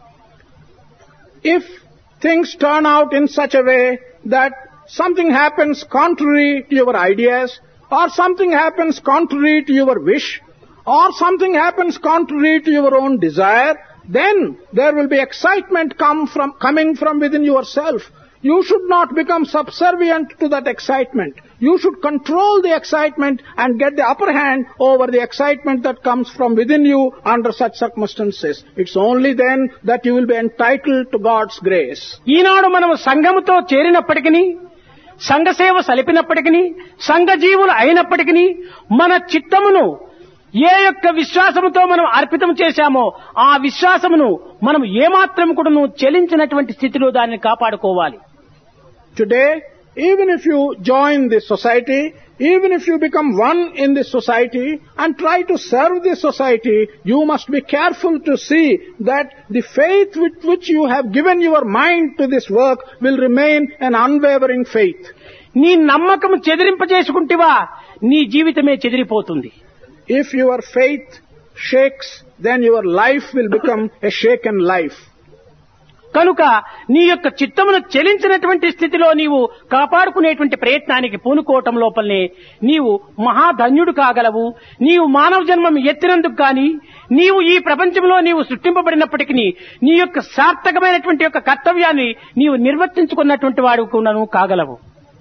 If things turn out in such a way that something happens contrary to your ideas, or something happens contrary to your wish, or something happens contrary to your own desire, then there will be excitement coming from within yourself. You should not become subservient to that excitement. You should control the excitement and get the upper hand over the excitement that comes from within you under such circumstances. It's only then that you will be entitled to God's grace. ఈనాడు మనము సంఘముతో చేరినప్పటికీ సంఘసేవ సలిపినప్పటికీ సంఘజీవులు అయినప్పటికీ మన చిత్తమును ఏ యొక్క విశ్వాసముతో మనం అర్పితం చేశామో ఆ విశ్వాసమును మనం ఏమాత్రం కూడా చెలించినటువంటి స్థితిలో దాన్ని కాపాడుకోవాలి. Today, even if you join this society, even if you become one in this society and try to serve this society, you must be careful to see that the faith with which you have given your mind to this work will remain an unwavering faith. నీ నమ్మకం చెదిరింపజేసుకుంటివా నీ జీవితమే చెదిరిపోతుంది. If your faith shakes, then your life will become a shaken life. కనుక నీ యొక్క చిత్తమును చెలించినటువంటి స్థితిలో నీవు కాపాడుకునేటువంటి ప్రయత్నానికి పూనుకోవటం లోపలనే నీవు మహాధన్యుడు కాగలవు. నీవు మానవ జన్మం ఎత్తినందుకు కానీ నీవు ఈ ప్రపంచంలో నీవు సృష్టింపబడినప్పటికీ నీ యొక్క సార్థకమైనటువంటి యొక్క కర్తవ్యాన్ని నీవు నిర్వర్తించుకున్నటువంటి వాడు కూడాను కాగలవు.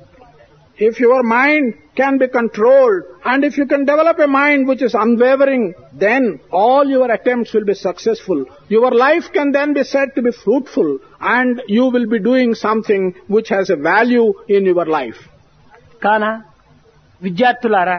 If your mind can be controlled and if you can develop a mind which is unwavering, then all your attempts will be successful. Your life can then be said to be fruitful and you will be doing something which has a value in your life. కానా విద్యార్థులారా,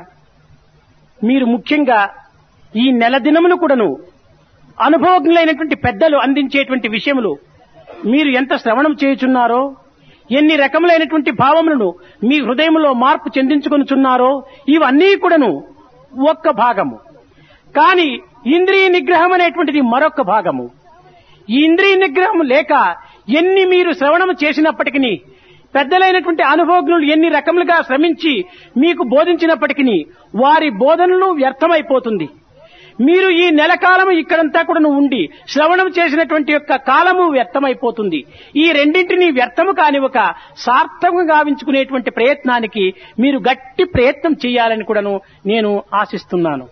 మీరు ముఖ్యంగా ఈ నెల దినమును కూడాను అనుభవజ్ఞులైనటువంటి పెద్దలు అందించేటువంటి విషయములు మీరు ఎంత శ్రవణం చేయుచున్నారో, ఎన్ని రకములైనటువంటి భావములను మీ హృదయంలో మార్పు చెందించుకొనుచున్నారో ఇవన్నీ కూడాను ఒక్క భాగము. కానీ ఇంద్రియ నిగ్రహం అనేటువంటిది మరొక భాగము. ఈ ఇంద్రియ నిగ్రహం లేక ఎన్ని మీరు శ్రవణము చేసినప్పటికీ, పెద్దలైనటువంటి అనుభవజ్ఞులు ఎన్ని రకములుగా శ్రమించి మీకు బోధించినప్పటికీ వారి బోధనలు వ్యర్థమైపోతుంది. మీరు ఈ నెల కాలము ఇక్కడంతా కూడా ఉండి శ్రవణం చేసినటువంటి యొక్క కాలము వ్యర్థమైపోతుంది. ఈ రెండింటినీ వ్యర్థము కాని ఒక సార్థకంగా గావించుకునేటువంటి ప్రయత్నానికి మీరు గట్టి ప్రయత్నం చేయాలని కూడాను నేను ఆశిస్తున్నాను.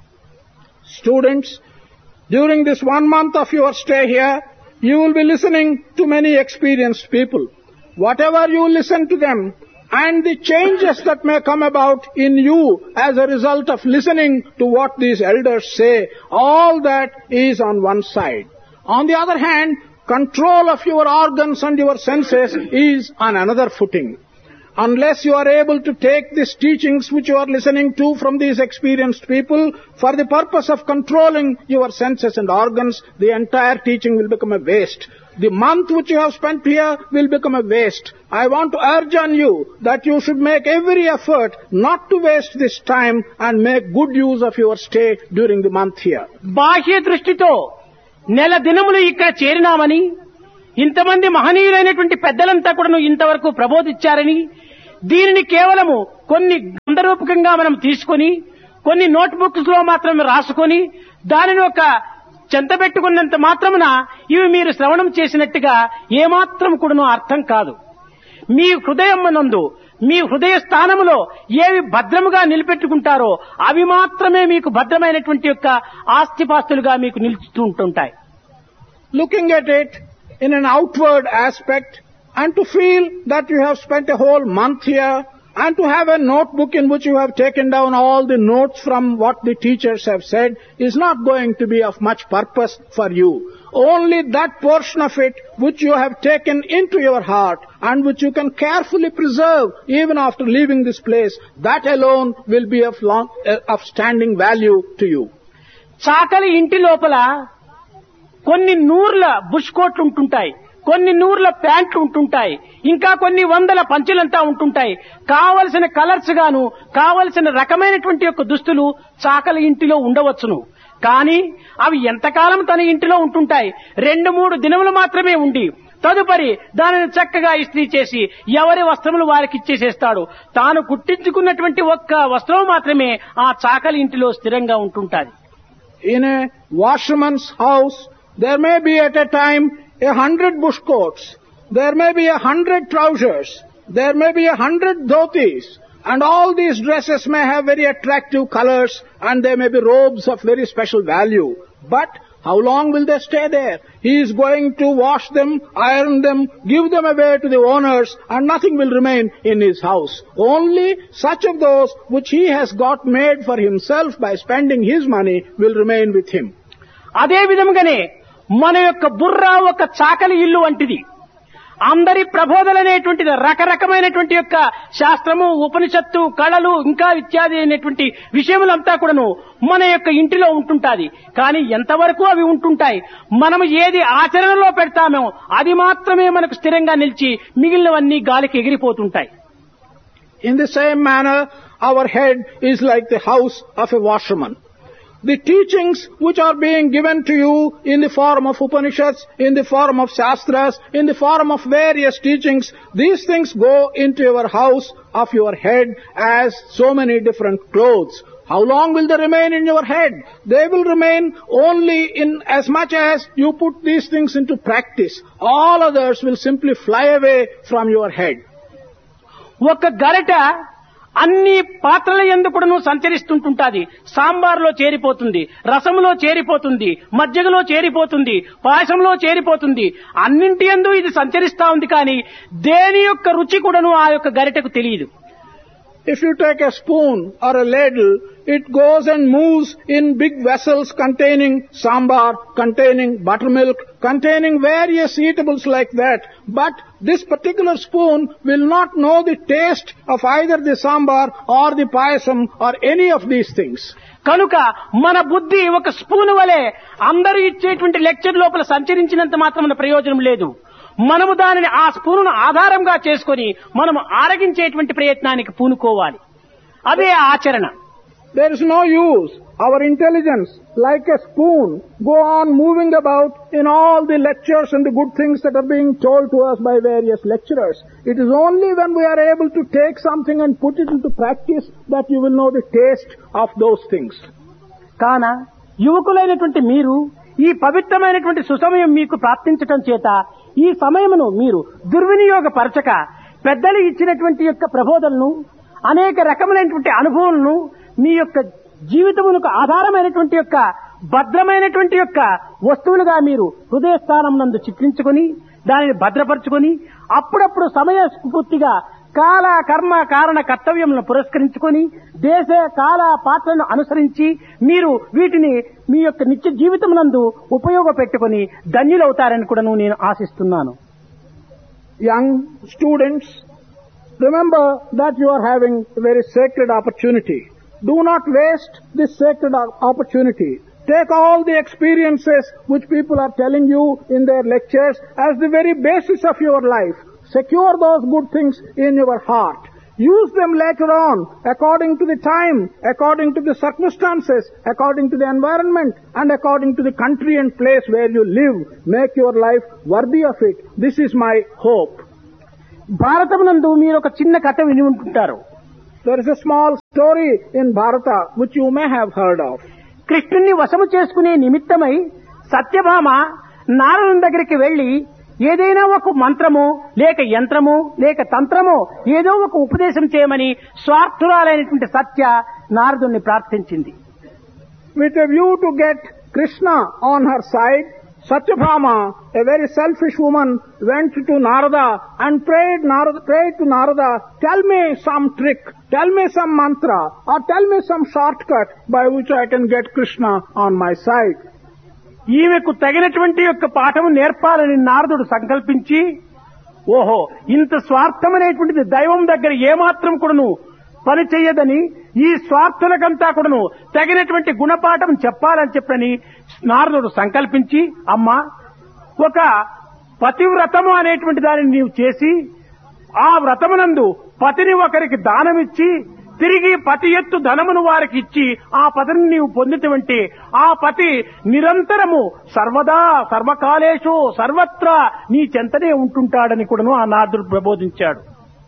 Students, during this 1 month of your stay here, you will be listening to many experienced people. whatever you listen to them, and the changes that may come about in you as a result of listening to what these elders say, all that is on one side. On the other hand, control of your organs and your senses is on another footing. Unless you are able to take these teachings which you are listening to from these experienced people for the purpose of controlling your senses and organs, the entire teaching will become a waste. The month which you have spent here will become a waste. I want to urge on you that you should make every effort not to waste this time and make good use of your stay during the month here. బాహ్య దృష్టితో నెల దినములు ఇక్కడ చేరినామని, ఇంతమంది మహనీయులైనటువంటి పెద్దలంతా కూడా ఇంతవరకు ప్రబోధించారని, దీనిని కేవలము కొన్ని గ్రంథరూపకంగా మనం తీసుకొని కొన్ని నోట్బుక్స్ లో మాత్రమే రాసుకొని దానిని ఒక చెంతబెట్టుకున్నంత మాత్రమున ఇవి మీరు శ్రవణం చేసినట్టుగా ఏమాత్రం కూడా అర్థం కాదు. మీ హృదయం నందు మీ హృదయ స్థానములో ఏవి భద్రముగా నిలబెట్టుకుంటారో అవి మాత్రమే మీకు భద్రమైనటువంటి యొక్క ఆస్తిపాస్తులుగా మీకు నిలుస్తూ ఉంటుంటాయి. Looking at it in an outward aspect, and to feel that you have spent a whole month here, and to have a notebook in which you have taken down all the notes from what the teachers have said, is not going to be of much purpose for you. Only that portion of it which you have taken into your heart and which you can carefully preserve even after leaving this place, that alone will be of standing value to you. చాకలి ఇంటి లోపల కొన్ని నూర్ల bush కోట్లు ఉంటుంటాయి, కొన్ని నూర్ల ప్యాంట్లు ఉంటుంటాయి, ఇంకా కొన్ని వందల పంచులంతా ఉంటుంటాయి. కావలసిన కలర్స్ గాను కావలసిన రకమైనటువంటి యొక్క దుస్తులు చాకలి ఇంటిలో ఉండవచ్చును. కానీ అవి ఎంతకాలం తన ఇంటిలో ఉంటుంటాయి? 2-3 దినములు మాత్రమే ఉండి తదుపరి దానిని చక్కగా ఇస్త్రీ చేసి ఎవరి వస్త్రములు వారికి ఇచ్చేసేస్తాడు. తాను కుట్టించుకున్నటువంటి ఒక్క వస్త్రం మాత్రమే ఆ చాకలి ఇంటిలో స్థిరంగా ఉంటుంటాది. In a washerman's house, there may be at a time 100 bush coats, there may be 100 trousers, there may be 100 dhotis, and all these dresses may have very attractive colors and they may be robes of very special value. But how long will they stay there? He is going to wash them, iron them, give them away to the owners, and nothing will remain in his house. Only such of those which he has got made for himself by spending his money will remain with him. అదే విధంగానే మన యొక్క బుర్ర ఒక చాకలి ఇల్లు వంటిది. అందరి ప్రబోధననేటువంటిది రకరకమైనటువంటి యొక్క శాస్త్రము, ఉపనిషత్తు, కళలు ఇంకా ఇత్యాది అయినటువంటి విషయములంతా కూడాను మన యొక్క ఇంటిలో ఉంటుంటాది. కానీ ఎంతవరకు అవి ఉంటుంటాయి? మనము ఏది ఆచరణలో పెడతామో అది మాత్రమే మనకు స్థిరంగా నిలిచి మిగిలినవన్నీ గాలికి ఎగిరిపోతుంటాయి. In the same manner, our head is like the house of a washerman. The teachings which are being given to you in the form of Upanishads, in the form of Shastras, in the form of various teachings, these things go into your house of your head as so many different clothes. How long will they remain in your head? They will remain only in as much as you put these things into practice. All others will simply fly away from your head. ఒక గరిట అన్ని పాత్రల యందు కూడాను సంచరిస్తుంటుంటాది. సాంబార్లో చేరిపోతుంది, రసములో చేరిపోతుంది, మజ్జిగలో చేరిపోతుంది, పాయసంలో చేరిపోతుంది. అన్నింటి యందు ఇది సంచరిస్తా ఉంది. కానీ దేని యొక్క రుచి కూడాను ఆ యొక్క గరిటకు తెలియదు. If you take a spoon or a ladle, it goes and moves in big vessels containing sambar, containing buttermilk, containing various eatables like that. But this particular spoon will not know the taste of either the sambar or the payasam or any of these things. కనుక మన బుద్ధి ఒక spoon వలె అందరూ ఇచ్చేటువంటి lecture లోపల సంచరించినంత మాత్రం ప్రయోజనం లేదు. మనము దానిని ఆ స్పూనును ఆధారంగా చేసుకొని మనము ఆరగించేటువంటి ప్రయత్నానికి పూనుకోవాలి. అదే ఆచరణ. There is no use. Our intelligence, like a spoon, go on moving about in all the lectures and the good things that are being told to us by various lecturers. It is only when we are able to take something and put it into practice that you will know the taste of those things. కాన యువకులైనటువంటి మీరు ఈ పవిత్రమైనటువంటి సుసమయం మీకు ప్రాప్తించటం చేత ఈ సమయమును మీరు దుర్వినియోగపరచక పెద్దలు ఇచ్చినటువంటి యొక్క ప్రబోధనను, అనేక రకములైనటువంటి అనుభవాలను మీ యొక్క జీవితమునకు ఆధారమైనటువంటి యొక్క భద్రమైనటువంటి యొక్క వస్తువులుగా మీరు హృదయస్థానం నందు చిత్రించుకొని దానిని భద్రపరుచుకొని అప్పుడప్పుడు సమయస్ఫూర్తిగా కాల కర్మ కారణ కర్తవ్యములను పురస్కరించుకొని దేశ కాల పాత్రను అనుసరించి మీరు వీటిని మీ యొక్క నిత్య జీవితమునందు ఉపయోగపెట్టుకొని ధన్యులవుతారని కూడా నేను ఆశిస్తున్నాను. Young students, remember that you are having a very sacred opportunity. Do not waste this sacred opportunity. Take all the experiences which people are telling you in their lectures as the very basis of your life. Secure those good things in your heart. Use them later on, according to the time, according to the circumstances, according to the environment, and according to the country and place where you live. Make your life worthy of it. This is my hope. భారతమునందు మీరు ఒక చిన్న కథ విని ఉంటుంటారు. There is a small story in Bharata which you may have heard of. కృష్ణుణ్ణి వశము చేసుకునే నిమిత్తమై సత్యభామ నారదుని దగ్గరికి వెళ్లి ఏదైనా ఒక మంత్రము లేక యంత్రము లేక తంత్రము ఏదో ఒక ఉపదేశం చేయమని స్వార్థురాలైనటువంటి సత్య నారదుని ప్రార్థించింది. With a view to get Krishna on her side, Satyabhama, a very selfish woman, went to Narada and prayed to Narada, tell me some trick, tell me some mantra, or tell me some shortcut by which I can get Krishna on my side. ఈమెకు తగినటువంటి యొక్క పాఠము నేర్పాలని నారదుడు సంకల్పించి, ఓహో ఇంత స్వార్థమనేటువంటిది దైవం దగ్గర ఏమాత్రం కూడాను పని చెయ్యదని ఈ స్వార్థులకంతా కూడాను తగినటువంటి గుణపాఠం చెప్పాలని చెప్పని నారదుడు సంకల్పించి, అమ్మా ఒక పతివ్రతము అనేటువంటి దానిని నీవు చేసి ఆ వ్రతమునందు పతిని ఒకరికి దానమిచ్చి తిరిగి పతి ఎత్తు ధనమును వారికి ఇచ్చి ఆ పతిని నీవు పొందినటువంటి ఆ పతి నిరంతరము సర్వదా సర్వకాలేషు సర్వత్రా నీ చెంతనే ఉంటుంటాడని కూడాను ఆ నారదుడు ప్రబోధించాడు.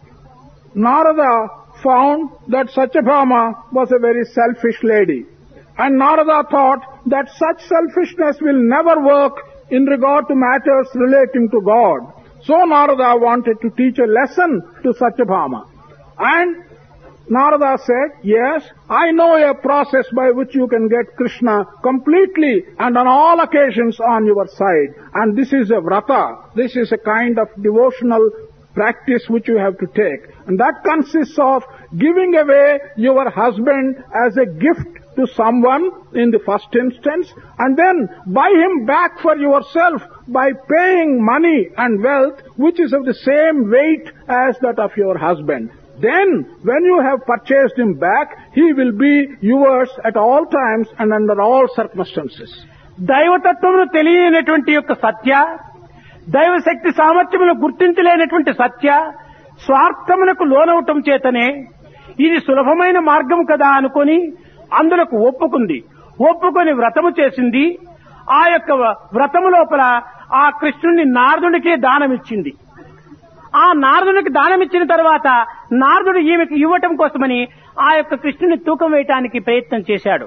Narada found that Satyabhama was a very selfish lady, and Narada thought that such selfishness will never work in regard to matters relating to God. So Narada wanted to teach a lesson to Satyabhama, and Narada said, yes, I know a process by which you can get Krishna completely and on all occasions on your side. And this is a vrata. This is a kind of devotional practice which you have to take. And that consists of giving away your husband as a gift to someone in the first instance, and then buy him back for yourself by paying money and wealth which is of the same weight as that of your husband. Then, when you have purchased him back, he will be yours at all times and under all circumstances. దైవతత్వమును తెలియనటువంటి యొక్క సత్య, దైవశక్తి సామర్థ్యమును గుర్తించలేనటువంటి సత్య స్వార్థమునకు లోనవటం చేతనే ఇది సులభమైన మార్గం కదా అనుకొని అందులకు ఒప్పుకొని వ్రతము చేసింది. ఆ యొక్క వ్రతము లోపల ఆ కృష్ణుని నారదుడికే దానమిచ్చింది. ఆ నారదునికి దానమిచ్చిన తర్వాత నారదుడు ఈమెకు ఇవ్వటం కోసమని ఆ యొక్క కృష్ణుని తూకం వేయటానికి ప్రయత్నం చేశాడు.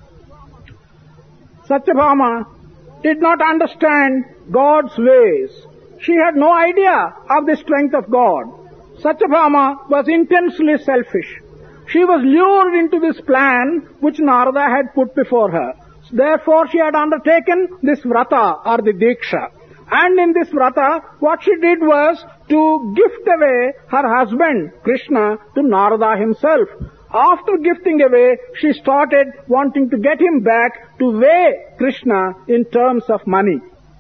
Satyabhama did not understand God's ways. She had no idea of the strength of God. Satyabhama was intensely selfish. She was lured into this plan which Narada had put before her. Therefore she had undertaken this vrata or the diksha. And in this vrata, what she did was to gift away her husband, Krishna, to Narada himself. After gifting away, she started wanting to get him back to weigh Krishna in terms of money.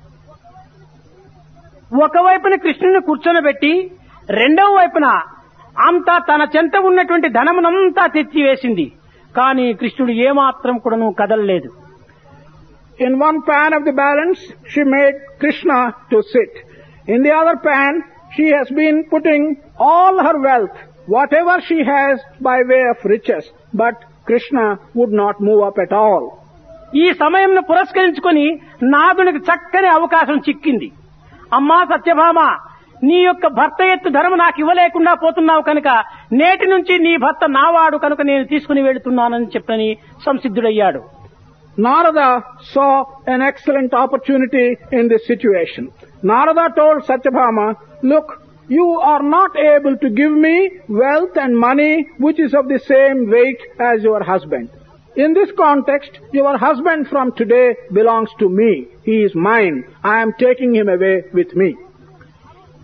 ఒకవైపున కృష్ణుని కూర్చొనబెట్టి రెండవ వైపున అంతా తన చెంత ఉన్నటువంటి ధనమునంతా తెచ్చివేసింది. కానీ కృష్ణుడు ఏమాత్రం కూడాను కదలలేదు. In one pan of the balance, she made Krishna to sit. In the other pan, she has been putting all her wealth, whatever she has by way of riches, but Krishna would not move up at all. ఈ సమయంను పురస్కరించుకొని నాదునికి చక్కని అవకాశం చిక్కింది. అమ్మా సత్యభామ, నీ యొక్క భర్త ఎత్తు ధనము నాకు ఇవ్వలేకుండా పోతున్నావు కనుక నేటి నుంచి నీ భర్త నావాడు కనుక నేను తీసుకుని వెళుతున్నానని చెప్పని సంసిద్ధుడయ్యాడు. Narada saw an excellent opportunity in this situation. Narada told Satyabhama, look, you are not able to give me wealth and money which is of the same weight as your husband. In this context, your husband from today belongs to me. He is mine. I am taking him away with me.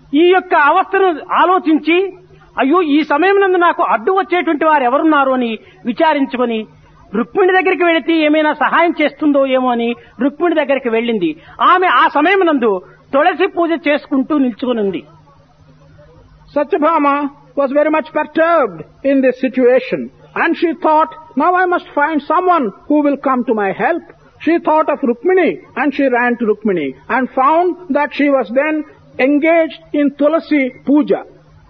ఈ యొక్క అవస్థను ఆలోచించి అయ్యో ఈ సమయం నందు నాకు అడ్డు వచ్చేటువంటి వారు ఎవరున్నారు అని విచారించుకొని రుక్మిణి దగ్గరికి వెళితే ఏమైనా సహాయం చేస్తుందో ఏమో అని రుక్మిణి దగ్గరికి వెళ్ళింది. ఆమె ఆ సమయం నందు తులసి పూజ చేసుకుంటూ నిల్చుకుని ఉంది. Satyabhama was very much perturbed in this situation, and she thought, now I must find someone who will come to my help. She thought of Rukmini, and she ran to Rukmini and found that she was then engaged in Tulasi Puja.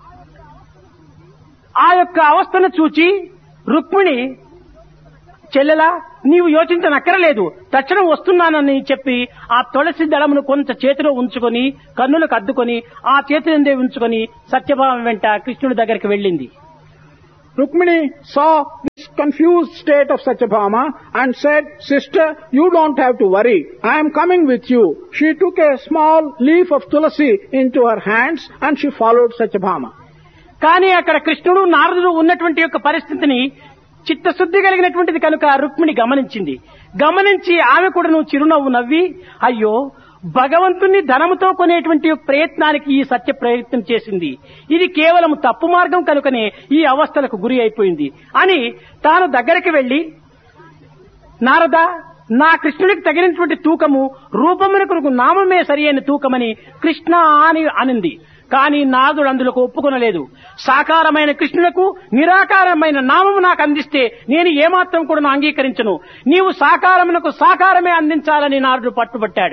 ఆ యొక్క అవస్థను చూచి రుక్మిణి, చెల్లెలా నీవు యోచించనక్కరలేదు, తక్షణం వస్తున్నానని చెప్పి ఆ తులసి దళమును కొంత చేతిలో ఉంచుకొని కన్నులకు అద్దుకొని ఆ చేతిని ఉంచుకొని సత్యభామ వెంట కృష్ణుడి దగ్గరికి వెళ్ళింది. Rukmini saw this confused state of Satyabhama and said, sister, you don't have to worry. I am coming with you. She took a small leaf of tulasi into her hands and she followed Satyabhama. కానీ అక్కడ కృష్ణుడు నారదుడు ఉన్నటువంటి యొక్క పరిస్థితిని చిత్తశుద్ధి కలిగినటువంటిది కనుక రుక్మిణి గమనించింది. గమనించి ఆమె కూడా చిరునవ్వు నవ్వి, అయ్యో భగవంతుణ్ణి ధనముతో కొనేటువంటి ప్రయత్నానికి ఈ సత్య ప్రయత్నం చేసింది, ఇది కేవలం తప్పు మార్గం కనుకనే ఈ అవస్థలకు గురి అయిపోయింది అని తాను దగ్గరికి వెళ్లి, నారద నా కృష్ణుడికి తగినటువంటి తూకము రూపమునకు నామమే సరి అయిన తూకమని కృష్ణ అని అనింది. కానీ నారదుడు అందులకు ఒప్పుకొనలేదు. సాకారమైన కృష్ణులకు నిరాకారమైన నామము నాకు అందిస్తే నేను ఏమాత్రం కూడా అంగీకరించను, నీవు సాకారమునకు సాకారమే అందించాలని నారదుడు పట్టుబట్టాడు.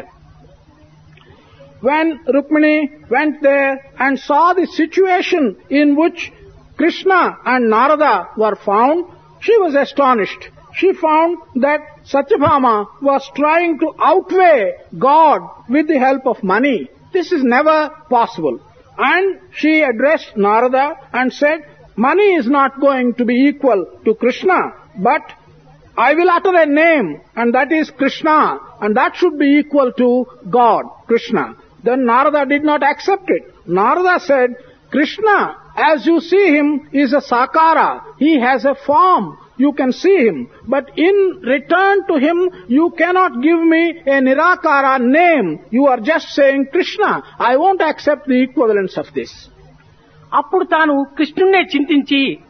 When Rukmini went there and saw the situation in which Krishna and Narada were found, she was astonished. She found that Satyabhama was trying to outweigh God with the help of money. This is never possible. And she addressed Narada and said, money is not going to be equal to Krishna, but I will utter a name, and that is Krishna, and that should be equal to God, Krishna. Then Narada did not accept it. Narada said, Krishna, as you see him, is a sakara. He has a form. You can see him. But in return to him, you cannot give me a nirakara name. You are just saying Krishna. I won't accept the equivalence of this. అప్పుడు తాను కృష్ణుణ్ణే చింతించి